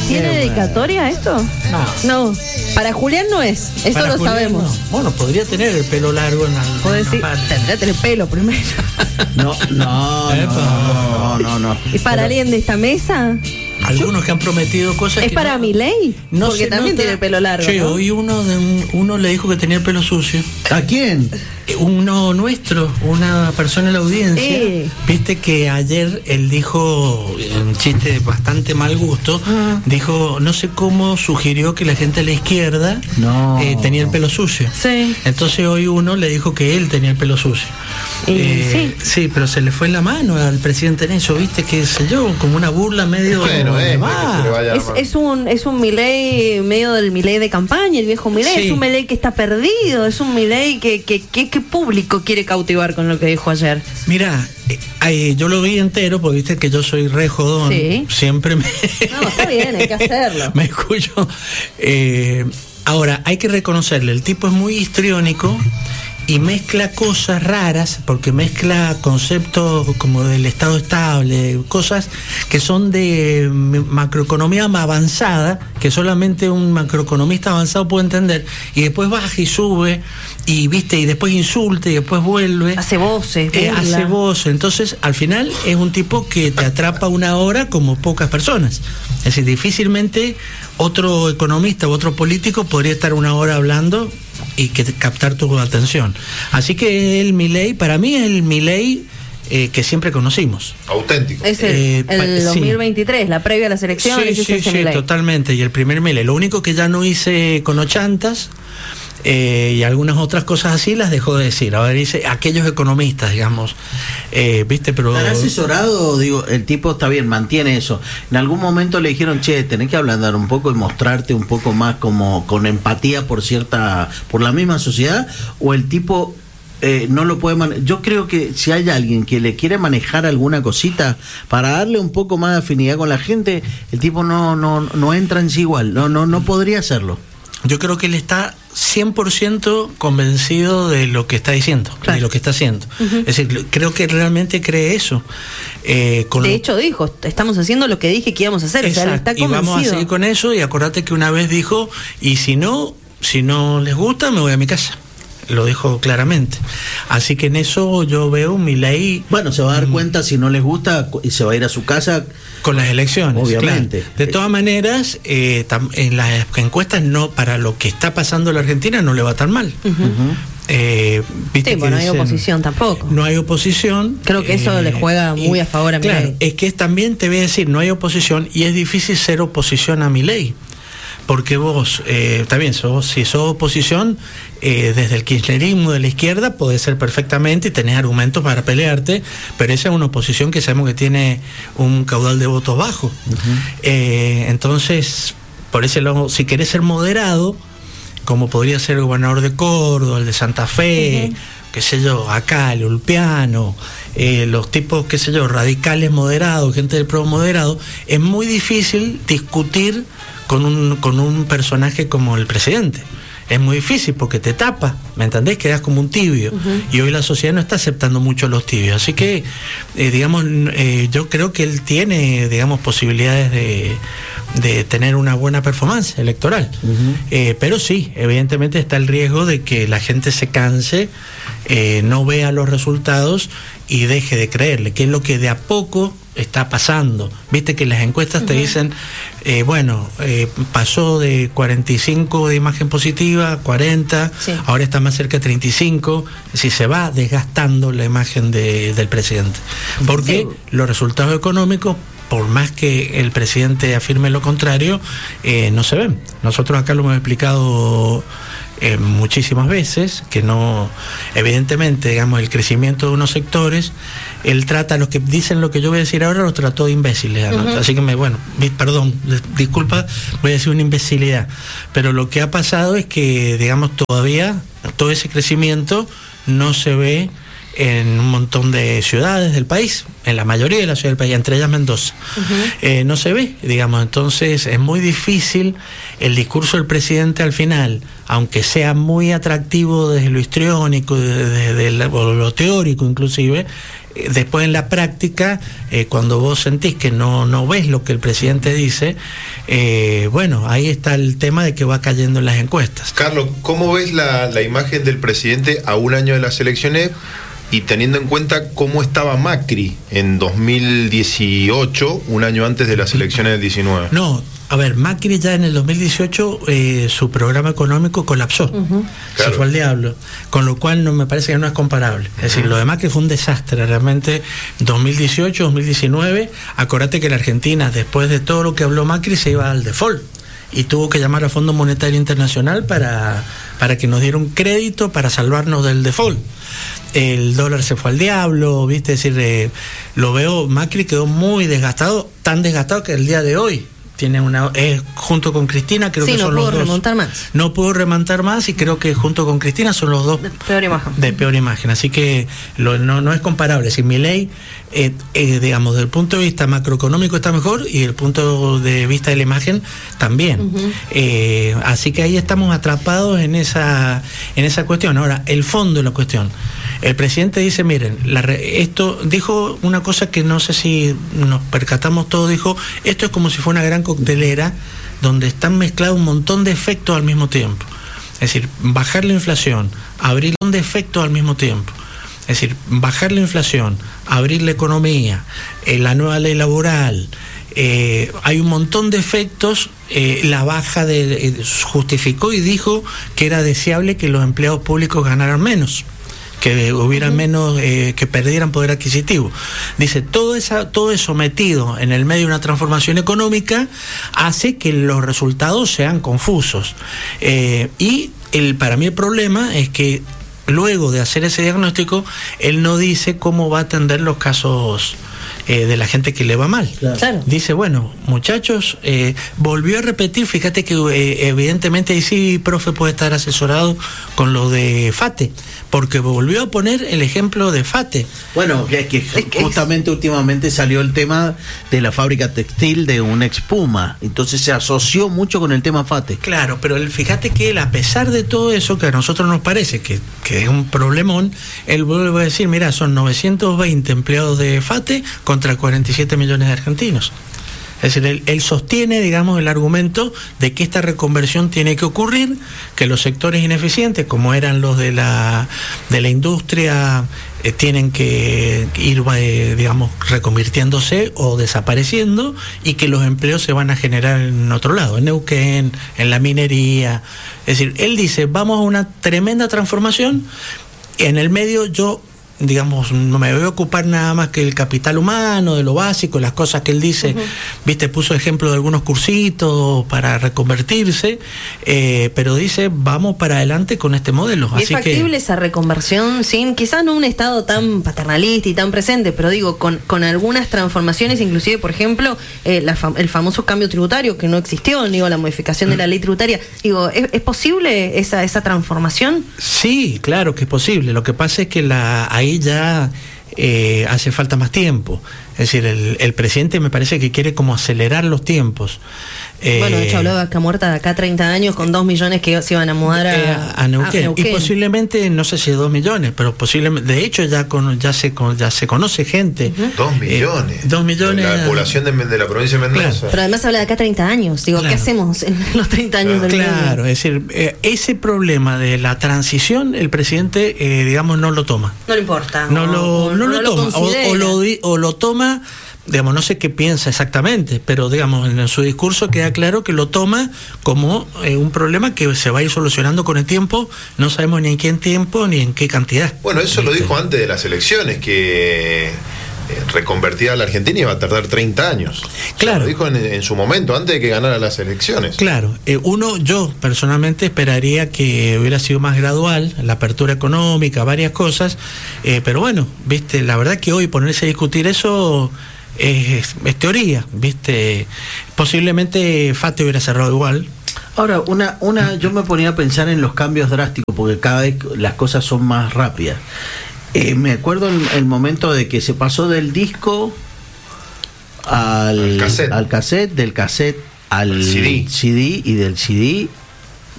¿Tiene dedicatoria esto? No. Para Julián no es, eso Para lo Julián, sabemos. no. Bueno, podría tener el pelo largo en alguna Puedo decir, parte. tendrá que tener pelo primero. No. ¿Y para alguien de esta mesa? Algunos que han prometido cosas ¿Es que para no, Milei? no Porque se también nota. tiene el pelo largo, Che, ¿no? hoy uno le dijo que tenía el pelo sucio. ¿A quién? Uno nuestro, una persona en la audiencia, viste que ayer él dijo, un chiste de bastante mal gusto, dijo, no sé cómo sugirió que la gente de la izquierda tenía el pelo sucio. Sí. Entonces hoy uno le dijo que él tenía el pelo sucio. Sí, pero se le fue la mano al presidente en eso, viste, qué sé yo, como una burla medio... Es un Milei medio del Milei de campaña, el viejo Milei. Sí. Es un Milei que está perdido, es un Milei que público quiere cautivar con lo que dijo ayer. Mira, yo lo vi entero porque viste que yo soy re jodón. Sí. Siempre me... No, está bien, hay que hacerlo. Me escucho. Ahora, hay que reconocerle, el tipo es muy histriónico y mezcla cosas raras, porque mezcla conceptos como del estado estable, cosas que son de macroeconomía más avanzada, que solamente un macroeconomista avanzado puede entender, y después baja y sube, y viste, y después insulta, y después vuelve. Hace voces, hace voces. Entonces, al final, es un tipo que te atrapa una hora como pocas personas. Es decir, difícilmente otro economista u otro político podría estar una hora hablando y captar tu atención. Así que el Milei, para mí es el Milei que siempre conocimos. Auténtico. Es el 2023, la previa a las elecciones. Sí, totalmente. Y el primer Milei. Lo único que ya no hice con ochantas y algunas otras cosas así las dejó de decir. Ahora dice aquellos economistas, digamos, viste, pero... ¿Estará asesorado? Digo, el tipo está bien, mantiene eso. En algún momento le dijeron, che, tenés que ablandar un poco y mostrarte un poco más como con empatía por la misma sociedad, o el tipo no lo puede manejar. Yo creo que si hay alguien que le quiere manejar alguna cosita para darle un poco más de afinidad con la gente, el tipo no entra en sí igual, no podría hacerlo. Yo creo que él está 100% convencido de lo que está diciendo, de lo que está haciendo. Es decir, creo que realmente cree eso. De hecho dijo, estamos haciendo lo que dije que íbamos a hacer. Exacto, o sea, él está convencido. Y vamos a seguir con eso, y acordate que una vez dijo, y si no les gusta, me voy a mi casa. Lo dijo claramente. Así que en eso yo veo un Milei... Bueno, se va a dar cuenta si no les gusta y se va a ir a su casa con las elecciones, obviamente. Claro. De todas maneras, en las encuestas, no, para lo que está pasando en la Argentina no le va tan mal. ¿Viste? Sí, bueno, no hay oposición tampoco. No hay oposición. Creo que eso le juega muy a favor a Milei. Claro, es que también te voy a decir, no hay oposición, y es difícil ser oposición a Milei. Porque vos, también, si sos oposición, desde el kirchnerismo de la izquierda, podés ser perfectamente y tenés argumentos para pelearte, pero esa es una oposición que sabemos que tiene un caudal de votos bajo. Entonces, por ese lado, si querés ser moderado, como podría ser el gobernador de Córdoba, el de Santa Fe, qué sé yo, acá, el Ulpiano, los tipos, qué sé yo, radicales moderados, gente del PRO moderado, es muy difícil discutir con un personaje como el presidente. Es muy difícil porque te tapa, ¿me entendés? Quedas como un tibio. Y hoy la sociedad no está aceptando mucho los tibios. Así que, digamos, yo creo que él tiene, digamos, posibilidades de tener una buena performance electoral. Pero sí, evidentemente está el riesgo de que la gente se canse, no vea los resultados y deje de creerle, que es lo que de a poco está pasando. Viste que las encuestas te dicen, pasó de 45 de imagen positiva a 40, ahora está más cerca de 35, si se va desgastando la imagen del presidente. Porque los resultados económicos, por más que el presidente afirme lo contrario, no se ven. Nosotros acá lo hemos explicado muchísimas veces, que no, evidentemente, digamos, el crecimiento de unos sectores, él trata, los que dicen lo que yo voy a decir ahora, los trató de imbéciles, ¿no? Así que disculpa, voy a decir una imbecilidad, pero lo que ha pasado es que, digamos, todavía todo ese crecimiento no se ve en un montón de ciudades del país, en la mayoría de las ciudades del país, entre ellas Mendoza. No se ve, digamos, entonces es muy difícil el discurso del presidente al final, aunque sea muy atractivo desde lo histriónico, desde lo teórico inclusive, después en la práctica, cuando vos sentís que no ves lo que el presidente dice, bueno, ahí está el tema de que va cayendo en las encuestas. Carlos, ¿cómo ves la imagen del presidente a un año de las elecciones y teniendo en cuenta cómo estaba Macri en 2018, un año antes de las elecciones del 19? No, a ver, Macri ya en el 2018 su programa económico colapsó, se fue al diablo, con lo cual no me parece que no es comparable. Es decir, lo de Macri fue un desastre realmente 2018, 2019. Acordate que la Argentina, después de todo lo que habló Macri, se iba al default y tuvo que llamar al Fondo Monetario Internacional para que nos diera un crédito para salvarnos del default. El dólar se fue al diablo, ¿viste? Es decir, lo veo, Macri quedó muy desgastado, tan desgastado que el día de hoy tiene junto con Cristina, creo que son los dos. No pudo remontar más y creo que junto con Cristina son los dos de peor imagen. Así que no es comparable. Si Milei, digamos, desde el punto de vista macroeconómico está mejor y desde el punto de vista de la imagen también. Así que ahí estamos atrapados en esa cuestión. Ahora, el fondo de la cuestión. El presidente dice, miren, esto dijo una cosa que no sé si nos percatamos todos, dijo, esto es como si fuera una gran coctelera donde están mezclados un montón de efectos al mismo tiempo. Es decir, bajar la inflación, abrir un montón de efectos al mismo tiempo. Es decir, bajar la inflación, abrir la economía, la nueva ley laboral, hay un montón de efectos. La baja justificó y dijo que era deseable que los empleados públicos ganaran menos, que hubiera menos, que perdieran poder adquisitivo. Dice, todo eso metido en el medio de una transformación económica hace que los resultados sean confusos. Y para mí el problema es que luego de hacer ese diagnóstico, él no dice cómo va a atender los casos de la gente que le va mal. Claro. Dice, bueno, muchachos, volvió a repetir, fíjate que evidentemente ahí sí, profe, puede estar asesorado con lo de FATE, porque volvió a poner el ejemplo de FATE. Bueno, es que justamente últimamente salió el tema de la fábrica textil de una Expuma, entonces se asoció mucho con el tema FATE. Claro, pero fíjate que él, a pesar de todo eso, que a nosotros nos parece que es un problemón, él vuelve a decir, mira, son 920 empleados de FATE contra 47 millones de argentinos. Es decir, él sostiene, digamos, el argumento de que esta reconversión tiene que ocurrir, que los sectores ineficientes, como eran los de la industria, tienen que ir, digamos, reconvirtiéndose o desapareciendo, y que los empleos se van a generar en otro lado, en Neuquén, en la minería. Es decir, él dice, vamos a una tremenda transformación. En el medio yo, digamos, no me voy a ocupar nada más que el capital humano, de lo básico, las cosas que él dice, viste, puso ejemplo de algunos cursitos para reconvertirse, pero dice, vamos para adelante con este modelo. ¿Es factible esa reconversión sin, quizás no un Estado tan paternalista y tan presente, pero digo, con algunas transformaciones, inclusive, por ejemplo, el famoso cambio tributario que no existió, digo, la modificación de la ley tributaria, digo, ¿es posible esa transformación? Sí, claro que es posible. Lo que pasa es que ahí ya hace falta más tiempo. Es decir, el presidente me parece que quiere como acelerar los tiempos. Bueno, de hecho habló de Vaca Muerta de acá 30 años con 2 millones que se iban a mudar a Neuquén. Y posiblemente, no sé si 2 millones, pero posiblemente, de hecho ya se conoce gente. 2 millones. 2 millones. La población de la provincia de Mendoza. Claro. Pero además habla de acá 30 años. Digo, claro. ¿Qué hacemos en los 30 años del medio? Claro, es decir, ese problema de la transición, el presidente, digamos, no lo toma. No le importa. No lo toma. O lo toma, digamos, no sé qué piensa exactamente, pero digamos, en su discurso queda claro que lo toma como un problema que se va a ir solucionando con el tiempo, no sabemos ni en qué tiempo ni en qué cantidad. Bueno, eso lo dijo antes de las elecciones, que reconvertida a la Argentina iba a tardar 30 años. Claro. Lo dijo en su momento, antes de que ganara las elecciones. Claro. Yo personalmente esperaría que hubiera sido más gradual, la apertura económica, varias cosas, pero bueno, viste, la verdad que hoy ponerse a discutir eso es teoría, viste. Posiblemente FATE hubiera cerrado igual. Ahora, yo me ponía a pensar en los cambios drásticos, porque cada vez las cosas son más rápidas. Me acuerdo el momento de que se pasó del disco al cassette, del cassette al CD y del CD